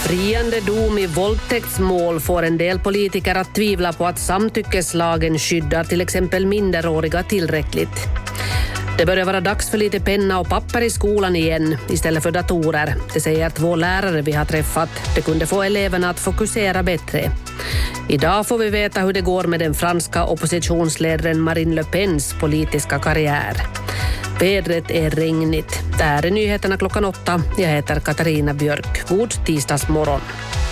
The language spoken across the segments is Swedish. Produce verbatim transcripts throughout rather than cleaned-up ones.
Friande dom i våldtäktsmål får en del politiker att tvivla på att samtyckeslagen skyddar till exempel minderåriga tillräckligt. Det börjar vara dags för lite penna och papper i skolan igen istället för datorer. Det säger två lärare vi har träffat. Det kunde få eleverna att fokusera bättre. Idag får vi veta hur det går med den franska oppositionsledaren Marine Le Pens politiska karriär. Vädret är regnigt. Det här är nyheterna klockan åtta. Jag heter Katarina Björk. God tisdagsmorgon.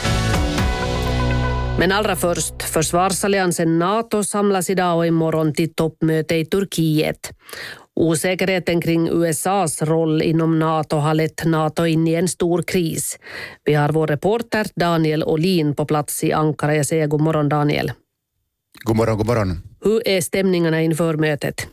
Men allra först, försvarsalliansen NATO samlas idag och imorgon till toppmöte i Turkiet. Osäkerheten kring U S A:s roll inom NATO har lett NATO in i en stor kris. Vi har vår reporter Daniel Olin på plats i Ankara. Jag säger god morgon, Daniel. God morgon, god morgon. Hur är stämningarna inför mötet?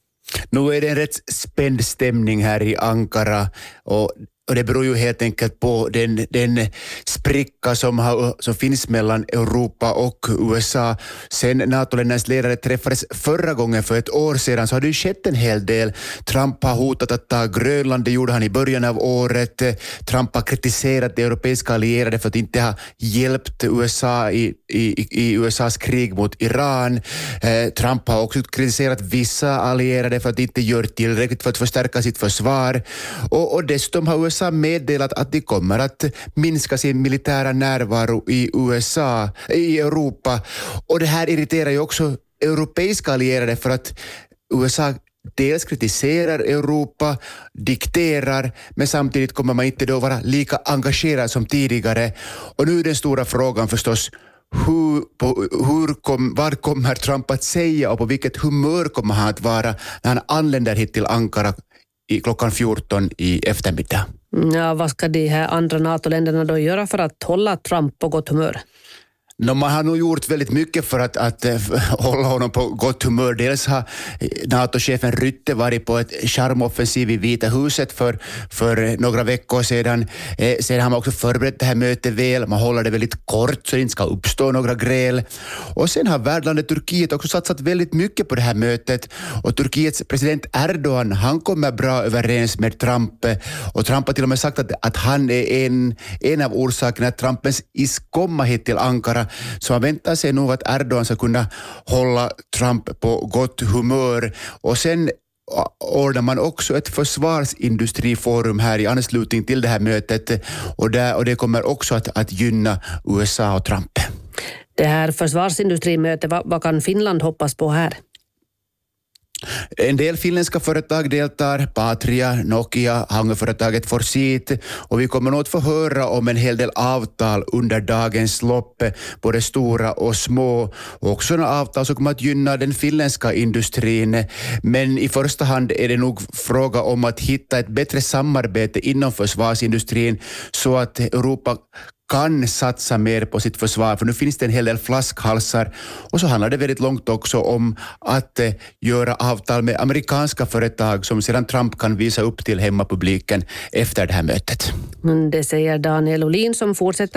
Nu är det en rätt spänd stämning här i Ankara och Och det beror ju helt enkelt på den, den spricka som, har, som finns mellan Europa och U S A. Sen NATO-ländernas ledare träffades förra gången för ett år sedan så har det ju skett en hel del. Trump har hotat att ta Grönland, det gjorde han i början av året. Trump har kritiserat de europeiska allierade för att inte ha hjälpt U S A i, i, i U S A:s krig mot Iran. Eh, Trump har också kritiserat vissa allierade för att inte göra tillräckligt för att förstärka sitt försvar. Och, och dessutom har U S A meddelat att de kommer att minska sin militära närvaro i U S A, i Europa. Och det här irriterar ju också europeiska allierade för att U S A dels kritiserar Europa, dikterar, men samtidigt kommer man inte då vara lika engagerad som tidigare. Och nu är den stora frågan förstås, Hur, på, hur kom, vad kommer Trump att säga och på vilket humör kommer han att vara när han anländer hit till Ankara i klockan fjorton i eftermiddag? Ja, vad ska de här andra NATO-länderna då göra för att hålla Trump på gott humör? No, man har nog gjort väldigt mycket för att, att äh, hålla honom på gott humör. Dels har NATO-chefen Rytte varit på ett charmoffensiv i Vita huset för, för några veckor sedan. Eh, sen har man också förberett det här mötet väl. Man håller det väldigt kort så det inte ska uppstå några gräl. Och sen har värdlandet Turkiet också satsat väldigt mycket på det här mötet. Och Turkiets president Erdogan, han kommer bra överens med Trump. Och Trump har till och med sagt att, att han är en, en av orsakerna att Trump ens is komma hit till Ankara. Så man väntar sig nog att Erdogan ska kunna hålla Trump på gott humör. Och sen ordnar man också ett försvarsindustriforum här i anslutning till det här mötet. Och, där, och det kommer också att, att gynna U S A och Trump. Det här försvarsindustrimötet, vad, vad kan Finland hoppas på här? En del finländska företag deltar, Patria, Nokia, hangarföretaget Forsit, och vi kommer nog att få höra om en hel del avtal under dagens lopp, både stora och små, och också några avtal som kommer att gynna den finländska industrin. Men i första hand är det nog fråga om att hitta ett bättre samarbete inom försvarsindustrin så att Europa kan satsa mer på sitt försvar, för nu finns det en hel del flaskhalsar. Och så handlar det väldigt långt också om att eh, göra avtal med amerikanska företag som sedan Trump kan visa upp till hemmapubliken efter det här mötet. Det säger Daniel Olin som fortsätter